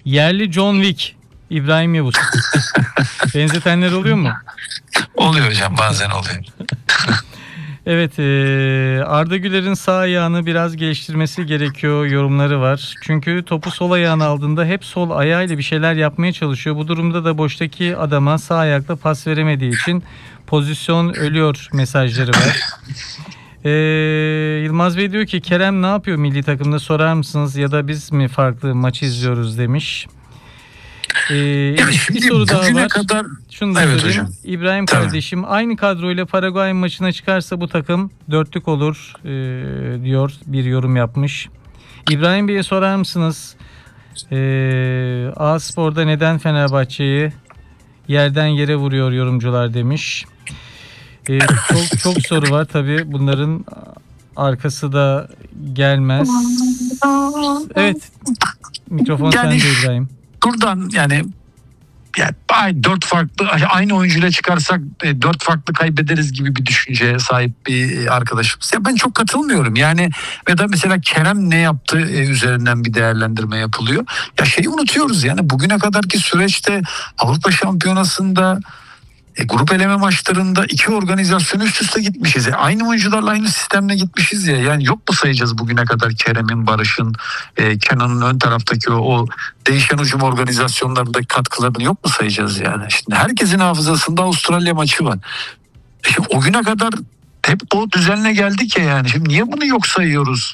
Yerli John Wick. İbrahim Yavuz. Benzetenler oluyor mu? Oluyor hocam, bazen oluyor. Evet, Arda Güler'in sağ ayağını biraz geliştirmesi gerekiyor yorumları var. Çünkü topu sol ayağına aldığında hep sol ayağıyla bir şeyler yapmaya çalışıyor. Bu durumda da boştaki adama sağ ayakla pas veremediği için pozisyon ölüyor mesajları var. Yılmaz Bey diyor ki Kerem ne yapıyor milli takımda, sorar mısınız, ya da biz mi farklı maçı izliyoruz demiş. Bir soru daha var. Kadar... Şunu da söyleyeyim. Hocam. İbrahim kardeşim aynı kadroyla Paraguay maçına çıkarsa bu takım dörtlük olur diyor, bir yorum yapmış. İbrahim Bey'e sorar mısınız? A-Spor'da neden Fenerbahçe'yi yerden yere vuruyor yorumcular demiş. Çok soru var tabii, bunların arkası da gelmez. Evet, mikrofon sende İbrahim. Buradan yani 4 farklı aynı oyuncuyla çıkarsak 4 farklı kaybederiz gibi bir düşünceye sahip bir arkadaşımız. Ya ben çok katılmıyorum. Yani ya da mesela Kerem ne yaptı üzerinden bir değerlendirme yapılıyor. Ya şeyi unutuyoruz, yani bugüne kadarki süreçte Avrupa Şampiyonası'nda grup eleme maçlarında 2 organizasyon üst üste gitmişiz. Aynı oyuncularla aynı sistemle gitmişiz ya. Yani yok mu sayacağız bugüne kadar Kerem'in, Barış'ın, Kenan'ın ön taraftaki o değişen hücum organizasyonlarındaki katkılarını yok mu sayacağız yani? Şimdi herkesin hafızasında Avustralya maçı var. Şimdi o güne kadar hep o düzenle geldik ya yani. Şimdi niye bunu yok sayıyoruz?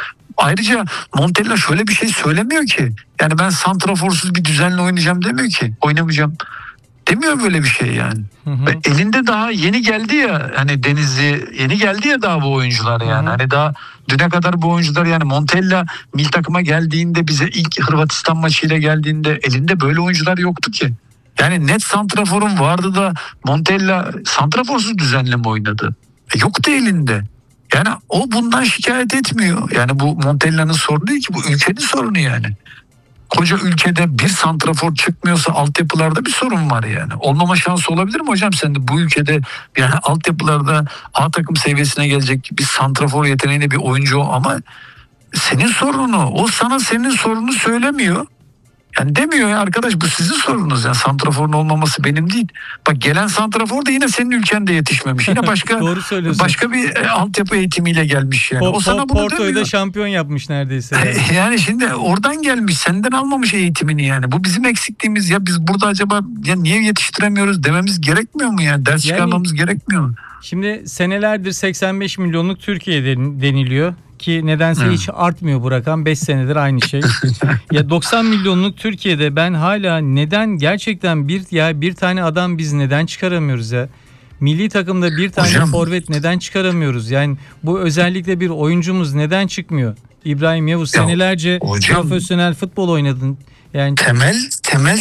Ayrıca Montella şöyle bir şey söylemiyor ki. Yani ben santraforsuz bir düzenle oynayacağım demiyor ki. Oynamayacağım demiyor böyle bir şey yani. Ve elinde daha yeni geldi ya, hani Denizli yeni geldi ya daha bu oyuncular yani. Hani daha düne kadar bu oyuncular, yani Montella milli takıma geldiğinde, bize ilk Hırvatistan maçıyla geldiğinde elinde böyle oyuncular yoktu ki. Yani net santraforun vardı da Montella santraforsuz düzenle mi oynadı? Yoktu elinde. Yani o bundan şikayet etmiyor. Yani bu Montella'nın sorunu değil ki, bu ülkenin sorunu yani. Koca ülkede bir santrafor çıkmıyorsa altyapılarda bir sorun var yani. Olmama şansı olabilir mi hocam sende bu ülkede, yani altyapılarda A takım seviyesine gelecek bir santrafor yeteneğinde bir oyuncu o, ama senin sorunu o, sana senin sorunu söylemiyor. Yani demiyor ya arkadaş, bu sizin sorunuz, yani santraforun olmaması benim değil. Bak gelen santrafor da yine senin ülkende yetişmemiş. Yine başka bir altyapı eğitimiyle gelmiş yani. O sana bunu Porto'yu demiyor. da şampiyon yapmış neredeyse. Yani şimdi oradan gelmiş, senden almamış eğitimini yani. Bu bizim eksikliğimiz ya, biz burada acaba ya niye yetiştiremiyoruz dememiz gerekmiyor mu yani? Ders çıkarmamız gerekmiyor mu? Şimdi senelerdir 85 milyonluk Türkiye deniliyor. Ki nedense hiç artmıyor bu rakam. 5 senedir aynı şey. Ya 90 milyonluk Türkiye'de ben hala neden gerçekten bir tane adam biz neden çıkaramıyoruz ya? Milli takımda bir tane forvet neden çıkaramıyoruz? Yani bu özellikle bir oyuncumuz neden çıkmıyor? İbrahim Yavuz senelerce profesyonel futbol oynadın. Yani temel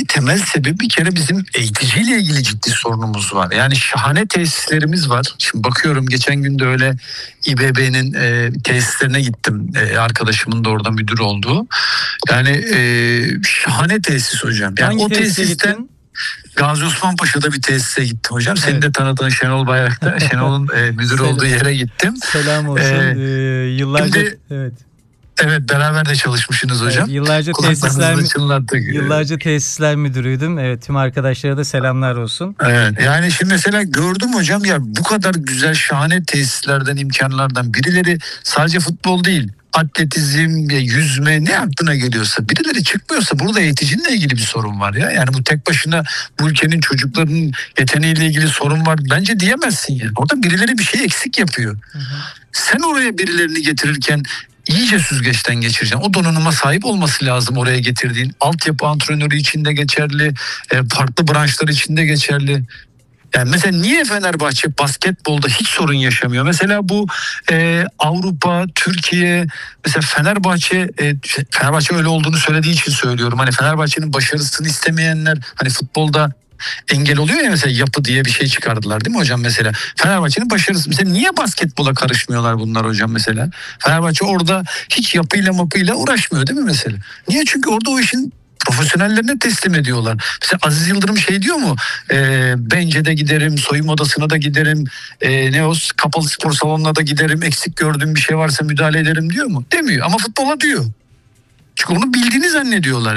sebebi bir kere bizim eğiticiyle ilgili ciddi sorunumuz var. Yani şahane tesislerimiz var. Şimdi bakıyorum, geçen gün de öyle İBB'nin tesislerine gittim. Arkadaşımın da orada müdür olduğu. Yani şahane tesis hocam. Yani hangi o tesisten Gazi Osman Paşa'da bir tesise gittim hocam. Evet. Senin de tanıdığın Şenol Bayrak'ta, Şenol'un müdür olduğu yere gittim. Selam olsun. Yıllarca Evet, beraber de çalışmışsınız hocam. Evet, yıllarca tesisler müdürüydüm. Evet, tüm arkadaşlara da selamlar olsun. Evet, yani şimdi mesela gördüm hocam ya, bu kadar güzel şahane tesislerden, imkanlardan birileri sadece futbol değil, atletizm, yüzme, ne aklına geliyorsa birileri çıkmıyorsa burada eğiticinle ilgili bir sorun var ya. Yani bu tek başına bu ülkenin çocuklarının yeteneğiyle ilgili sorun var bence diyemezsin yani. Orada birileri bir şey eksik yapıyor. Sen oraya birilerini getirirken iyice süzgeçten geçireceksin. O donanıma sahip olması lazım oraya getirdiğin. Altyapı antrenörü için de geçerli, farklı branşlar için de geçerli. Yani mesela niye Fenerbahçe basketbolda hiç sorun yaşamıyor? Mesela bu Avrupa, Türkiye, mesela Fenerbahçe öyle olduğunu söylediği için söylüyorum. Hani Fenerbahçe'nin başarısını istemeyenler, hani futbolda engel oluyor ya, mesela yapı diye bir şey çıkardılar değil mi hocam mesela? Fenerbahçe'nin başarısı. Mesela niye basketbola karışmıyorlar bunlar hocam mesela? Fenerbahçe orada hiç yapıyla uğraşmıyor değil mi mesela? Niye? Çünkü orada o işin profesyonellerine teslim ediyorlar. Mesela Aziz Yıldırım şey diyor mu? Bence de giderim, soyunma odasına da giderim, kapalı spor salonuna da giderim, eksik gördüğüm bir şey varsa müdahale ederim diyor mu? Demiyor ama futbola diyor. Çünkü onu bildiğini zannediyorlar.